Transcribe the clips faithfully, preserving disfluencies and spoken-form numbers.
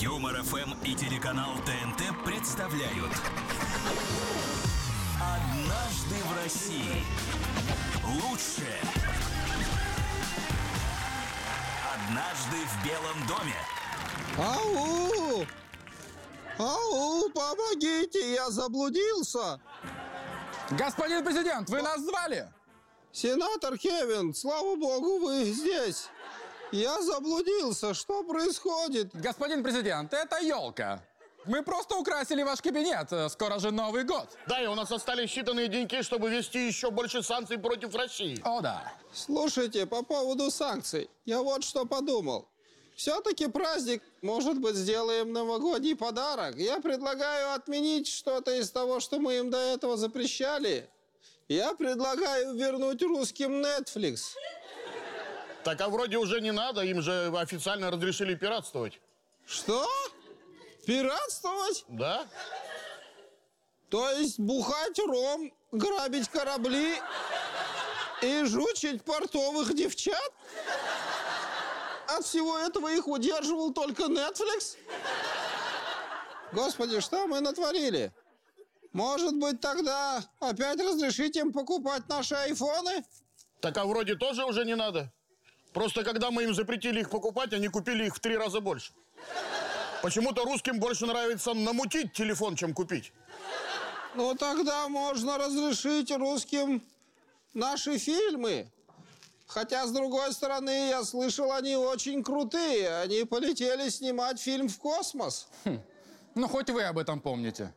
Юмор ФМ и телеканал ТНТ представляют «Однажды в России». Лучшее. «Однажды в Белом доме». Ау! Ау, помогите, я заблудился. Господин президент, вы нас звали? Сенатор Кевин, слава богу, вы здесь. Я заблудился, что происходит? Господин президент, это елка. Мы просто украсили ваш кабинет, скоро же Новый год. Да, и у нас остались считанные деньги, чтобы ввести еще больше санкций против России. О, да. Слушайте, по поводу санкций, я вот что подумал. Все-таки праздник, может быть, сделаем новогодний подарок. Я предлагаю отменить что-то из того, что мы им до этого запрещали. Я предлагаю вернуть русским Netflix. Так, а вроде уже не надо, им же официально разрешили пиратствовать. Что? Пиратствовать? Да. То есть бухать ром, грабить корабли и жучить портовых девчат? От всего этого их удерживал только Netflix? Господи, что мы натворили? Может быть, тогда опять разрешить им покупать наши айфоны? Так, а вроде тоже уже не надо. Просто когда мы им запретили их покупать, они купили их в три раза больше. Почему-то русским больше нравится намутить телефон, чем купить. Ну, тогда можно разрешить русским наши фильмы. Хотя, с другой стороны, я слышал, они очень крутые. Они полетели снимать фильм в космос. Хм. Ну, хоть вы об этом помните.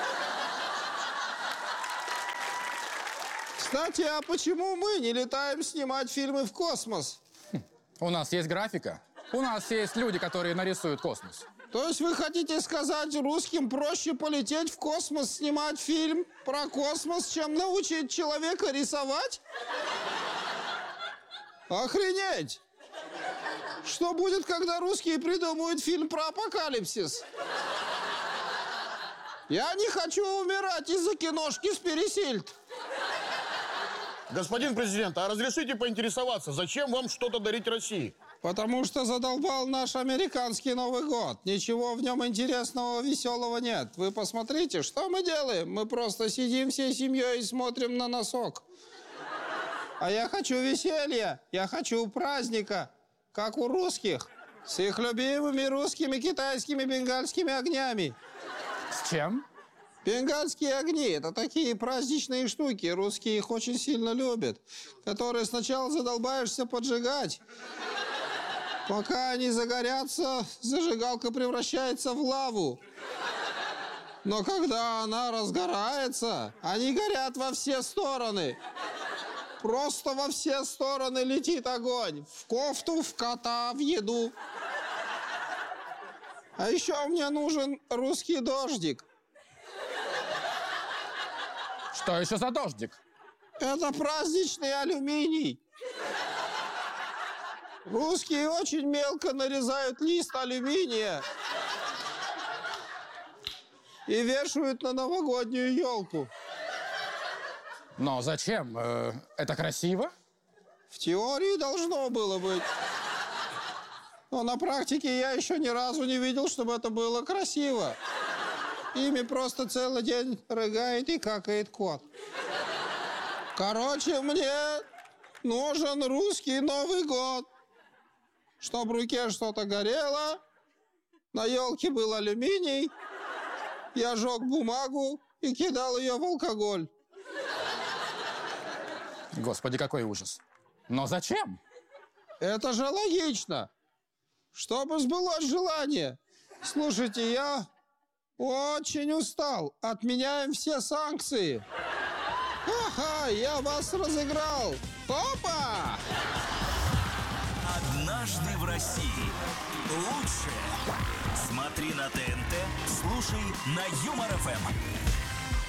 Кстати, а почему мы не летаем снимать фильмы в космос? Хм. У нас есть графика. У нас есть люди, которые нарисуют космос. То есть вы хотите сказать, русским проще полететь в космос, снимать фильм про космос, чем научить человека рисовать? Охренеть! Что будет, когда русские придумают фильм про апокалипсис? Я не хочу умирать из-за киношки с Пересильд. Господин президент, а разрешите поинтересоваться, зачем вам что-то дарить России? Потому что задолбал наш американский Новый год. Ничего в нем интересного, веселого нет. Вы посмотрите, что мы делаем? Мы просто сидим всей семьей и смотрим на носок. А я хочу веселья, я хочу праздника, как у русских, с их любимыми русскими, китайскими, бенгальскими огнями. С чем? Бенгальские огни – это такие праздничные штуки, русские их очень сильно любят, которые сначала задолбаешься поджигать. Пока они загорятся, зажигалка превращается в лаву. Но когда она разгорается, они горят во все стороны. Просто во все стороны летит огонь. В кофту, в кота, в еду. А еще мне нужен русский дождик. Что еще за дождик? Это праздничный алюминий. Русские очень мелко нарезают лист алюминия и вешают на новогоднюю елку. Но зачем? Э, это красиво? В теории должно было быть. Но на практике я еще ни разу не видел, чтобы это было красиво. Ими просто целый день рыгает и какает кот. Короче, мне нужен русский Новый год. Чтоб в руке что-то горело, на елке был алюминий, я жег бумагу и кидал ее в алкоголь. Господи, какой ужас. Но зачем? Это же логично. Чтобы сбылось желание. Слушайте, я очень устал. Отменяем все санкции. Ага, я вас разыграл. Опа! «Однажды в России». Лучшее. Смотри на ТНТ, слушай на Юмор ФМ.